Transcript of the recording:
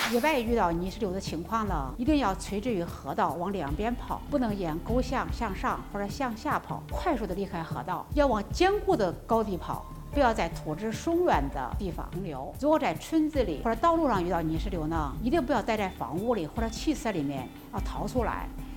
野外遇到泥石流的情况呢，一定要垂直于河道往两边跑，不能沿沟向上或者向下跑，快速的离开河道，要往坚固的高地跑。不要在土质松软的地方停留。如果在村子里或者道路上遇到泥石流呢，一定不要待在房屋里或者汽车里面，要逃出来。